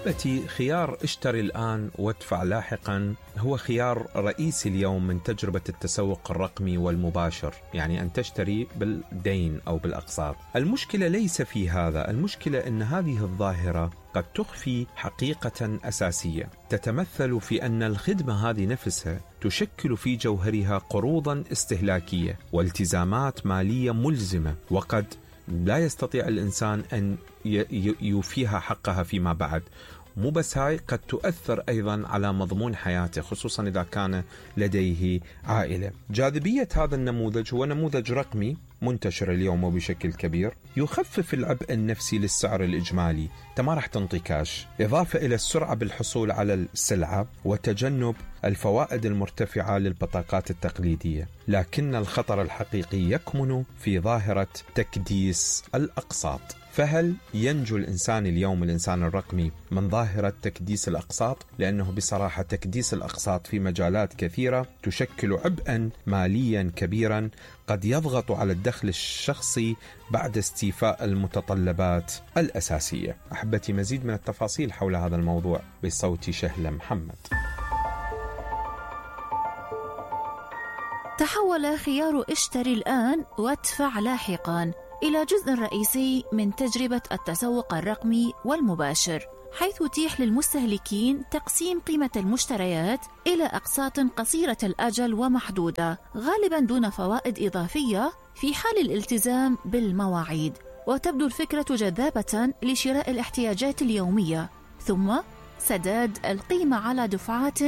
أحبتي، خيار اشتري الآن وادفع لاحقا هو خيار رئيسي اليوم من تجربة التسوق الرقمي والمباشر، يعني أن تشتري بالدين أو بالأقساط. المشكلة ليس في هذا، المشكلة أن هذه الظاهرة قد تخفي حقيقة أساسية تتمثل في أن الخدمة هذه نفسها تشكل في جوهرها قروضا استهلاكية والتزامات مالية ملزمة، وقد لا يستطيع الإنسان أن يوفيها حقها فيما بعد. مو بس هاي، قد تؤثر أيضا على مضمون حياته، خصوصا إذا كان لديه عائلة. جاذبية هذا النموذج هو نموذج رقمي منتشر اليوم وبشكل كبير، يخفف العبء النفسي للسعر الإجمالي. أنت ما راح تعطي كاش، إضافة إلى السرعة بالحصول على السلعة وتجنب الفوائد المرتفعة للبطاقات التقليدية. لكن الخطر الحقيقي يكمن في ظاهرة تكديس الأقساط. فهل ينجو الإنسان اليوم، الإنسان الرقمي، من ظاهرة تكديس الأقساط؟ لأنه بصراحة تكديس الأقساط في مجالات كثيرة تشكل عبئا ماليا كبيرا قد يضغط على الدخل الشخصي بعد استيفاء المتطلبات الأساسية. أحبتي، مزيد من التفاصيل حول هذا الموضوع بصوت شهلة محمد. تحول خيار اشتري الآن وادفع لاحقا إلى جزء رئيسي من تجربة التسوق الرقمي والمباشر، حيث يتيح للمستهلكين تقسيم قيمة المشتريات إلى أقساط قصيرة الأجل ومحدودة، غالبا دون فوائد إضافية في حال الالتزام بالمواعيد. وتبدو الفكرة جذابة لشراء الاحتياجات اليومية ثم سداد القيمة على دفعات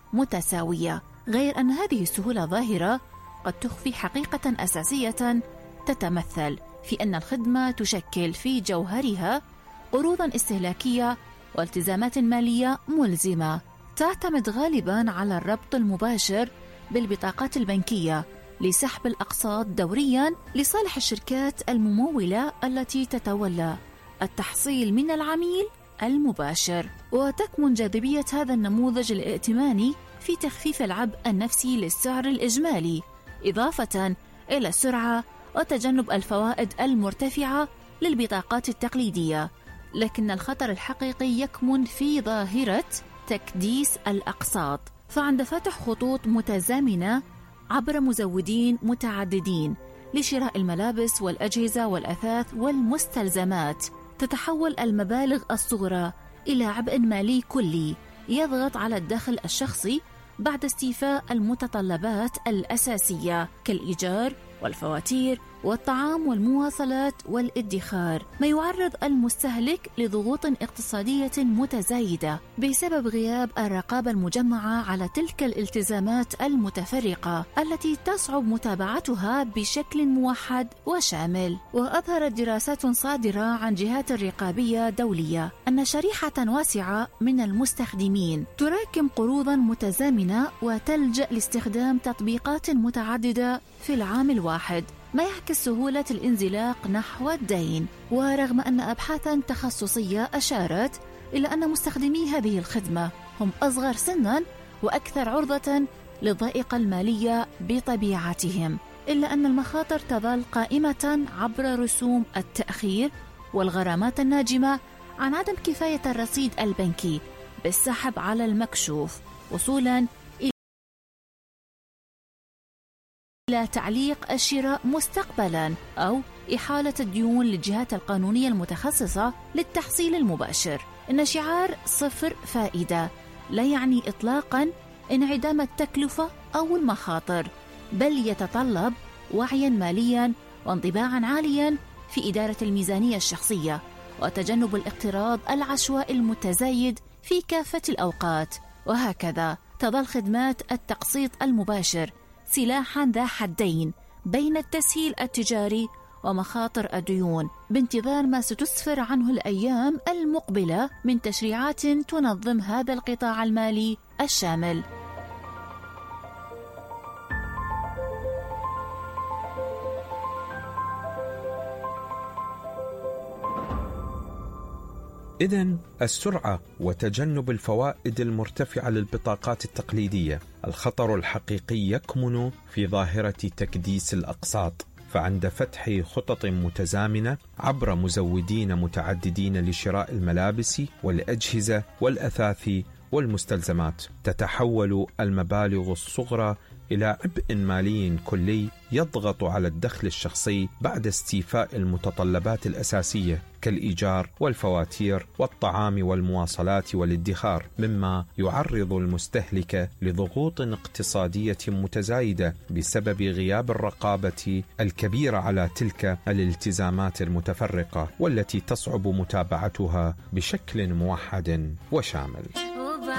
متساوية، غير أن هذه السهولة ظاهرة قد تخفي حقيقة أساسية تتمثل في أن الخدمة تشكل في جوهرها قروضاً استهلاكية والتزامات مالية ملزمة، تعتمد غالباً على الربط المباشر بالبطاقات البنكية لسحب الأقساط دورياً لصالح الشركات الممولة التي تتولى التحصيل من العميل المباشر. وتكمن جاذبية هذا النموذج الائتماني في تخفيف العبء النفسي للسعر الإجمالي، إضافة إلى السرعة وتجنب الفوائد المرتفعة للبطاقات التقليدية. لكن الخطر الحقيقي يكمن في ظاهرة تكديس الأقساط، فعند فتح خطوط متزامنة عبر مزودين متعددين لشراء الملابس والأجهزة والأثاث والمستلزمات، تتحول المبالغ الصغرى إلى عبء مالي كلي يضغط على الدخل الشخصي بعد استيفاء المتطلبات الأساسية كالإيجار والفواتير والطعام والمواصلات والادخار، ما يعرض المستهلك لضغوط اقتصادية متزايدة بسبب غياب الرقابة المجمعة على تلك الالتزامات المتفرقة التي تصعب متابعتها بشكل موحد وشامل. وأظهرت دراسات صادرة عن جهات رقابية دولية أن شريحة واسعة من المستخدمين تراكم قروضا متزامنة وتلجأ لاستخدام تطبيقات متعددة في العام الواحد، ما يعكس سهولة الانزلاق نحو الدين. ورغم أن أبحاثا تخصصية أشارت إلى أن مستخدمي هذه الخدمة هم أصغر سنا وأكثر عرضة للضائقة المالية بطبيعتهم، إلا أن المخاطر تظل قائمة عبر رسوم التأخير والغرامات الناجمة عن عدم كفاية الرصيد البنكي بالسحب على المكشوف، وصولا إلى تعليق الشراء مستقبلا أو إحالة الديون للجهات القانونية المتخصصة للتحصيل المباشر. إن شعار صفر فائدة لا يعني إطلاقا انعدام التكلفة أو المخاطر، بل يتطلب وعيا ماليا وانطباعا عاليا في إدارة الميزانية الشخصية وتجنب الاقتراض العشوائي المتزايد في كافة الأوقات. وهكذا تظل خدمات التقسيط المباشر سلاحا ذا حدين بين التسهيل التجاري ومخاطر الديون، بانتظار ما ستسفر عنه الأيام المقبلة من تشريعات تنظم هذا القطاع المالي الشامل. إذن السرعة وتجنب الفوائد المرتفعة للبطاقات التقليدية. الخطر الحقيقي يكمن في ظاهرة تكديس الأقساط، فعند فتح خطط متزامنة عبر مزودين متعددين لشراء الملابس والأجهزة والأثاث والمستلزمات، تتحول المبالغ الصغرى إلى عبء مالي كلي يضغط على الدخل الشخصي بعد استيفاء المتطلبات الأساسية كالإيجار والفواتير والطعام والمواصلات والادخار، مما يعرض المستهلك لضغوط اقتصادية متزايدة بسبب غياب الرقابة الكبيرة على تلك الالتزامات المتفرقة والتي تصعب متابعتها بشكل موحد وشامل.